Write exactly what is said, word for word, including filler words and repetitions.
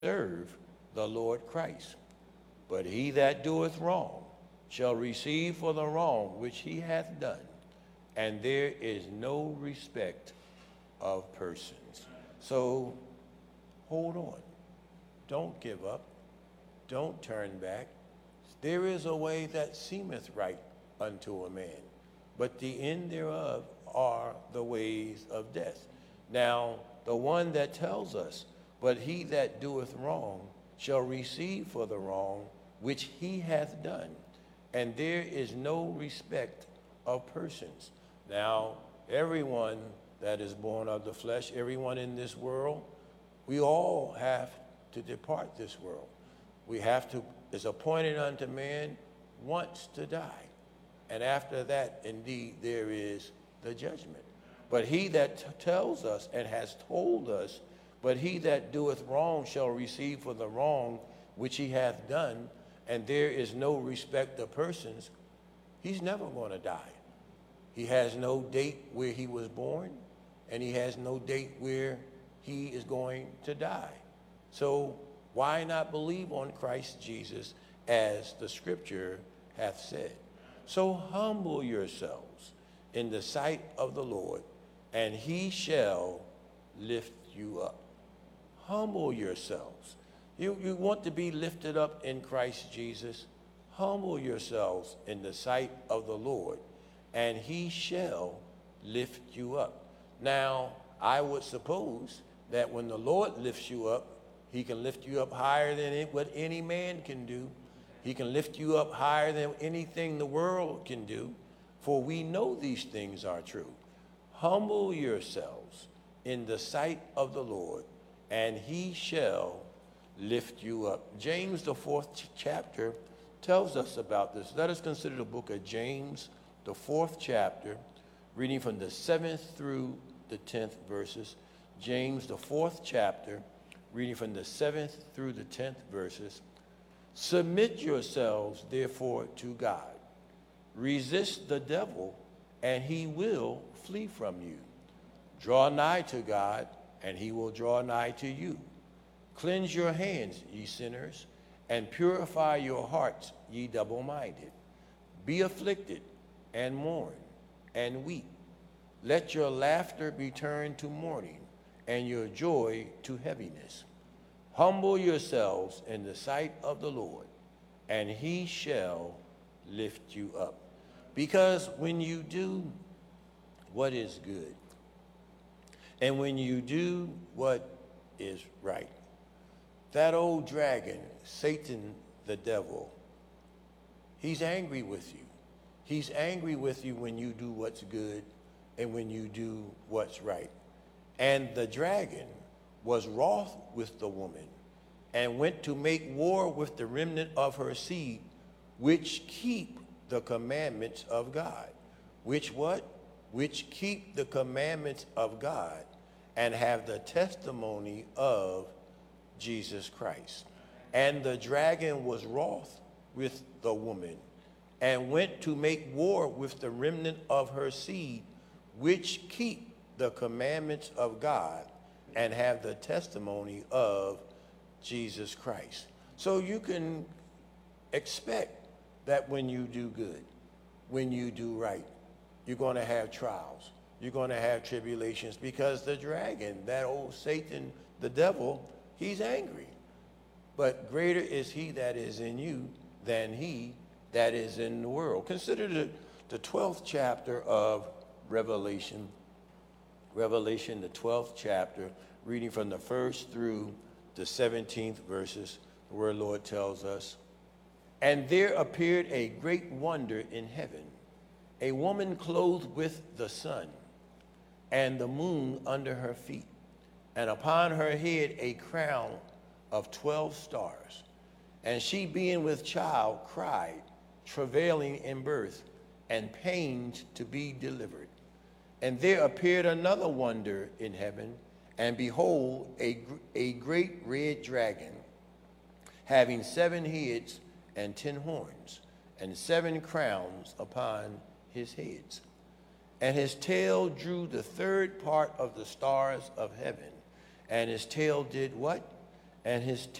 serve the Lord Christ. But he that doeth wrong shall receive for the wrong which he hath done, and there is no respect of persons. So hold on. Don't give up. Don't turn back. There is a way that seemeth right unto a man, but the end thereof are the ways of death. Now, the one that tells us, but he that doeth wrong shall receive for the wrong which he hath done, and there is no respect of persons. Now, everyone that is born of the flesh, everyone in this world, we all have to depart this world. We have to, it's appointed unto man once to die. And after that, indeed, there is the judgment. But he that t- tells us and has told us, but he that doeth wrong shall receive for the wrong which he hath done, and there is no respect of persons, he's never going to die. He has no date where he was born, and he has no date where he is going to die. So why not believe on Christ Jesus as the scripture hath said? So humble yourselves in the sight of the Lord, and he shall lift you up. Humble yourselves. You, you want to be lifted up in Christ Jesus? Humble yourselves in the sight of the Lord, and he shall lift you up. Now, I would suppose that when the Lord lifts you up, he can lift you up higher than it, what any man can do. He can lift you up higher than anything the world can do, for we know these things are true. Humble yourselves in the sight of the Lord, and he shall lift you up. James, the fourth chapter, tells us about this. Let us consider the book of James, the fourth chapter, reading from the seventh through the tenth verses. James, the fourth chapter, reading from the seventh through the tenth verses. Submit yourselves, therefore, to God. Resist the devil, and he will flee from you. Draw nigh to God, and he will draw nigh to you. Cleanse your hands, ye sinners, and purify your hearts, ye double-minded. Be afflicted, and mourn, and weep. Let your laughter be turned to mourning, and your joy to heaviness. Humble yourselves in the sight of the Lord, and he shall lift you up. Because when you do what is good, and when you do what is right, that old dragon, Satan the devil, he's angry with you. He's angry with you when you do what's good and when you do what's right. And the dragon was wroth with the woman and went to make war with the remnant of her seed, which keep the commandments of God. Which what? Which keep the commandments of God and have the testimony of Jesus Christ. And the dragon was wroth with the woman and went to make war with the remnant of her seed, which keep the commandments of God and have the testimony of Jesus Christ. So you can expect that when you do good, when you do right, you're going to have trials. You're going to have tribulations because the dragon, that old Satan, the devil, he's angry. But greater is he that is in you than he that is in the world. Consider the, the twelfth chapter of Revelation. Revelation, the twelfth chapter, reading from the first through the seventeenth verses, where Lord tells us, and there appeared a great wonder in heaven, a woman clothed with the sun, and the moon under her feet, and upon her head a crown of twelve stars. And she, being with child, cried, travailing in birth, and pained to be delivered. And there appeared another wonder in heaven, and behold, a, a great red dragon, having seven heads and ten horns, and seven crowns upon his heads. And his tail drew the third part of the stars of heaven, and his tail did what? and his